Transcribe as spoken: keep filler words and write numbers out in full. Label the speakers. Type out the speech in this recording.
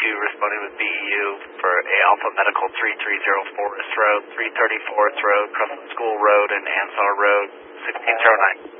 Speaker 1: two responding with B E U for A Alpha Medical three three zero Forest Road, three thirty Forest Road, Crescent School Road, and Ansar Road, sixteen zero nine.